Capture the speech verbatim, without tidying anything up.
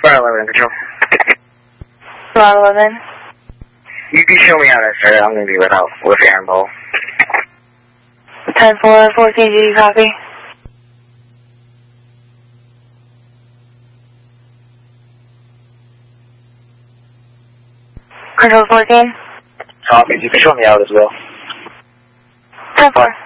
eleven, control. Ron eleven. You can show me how to start it. I'm going to be without with Aaron Bowl. ten four fourteen, do you copy? Control fourteen. Copy. You can show me out as well. ten four.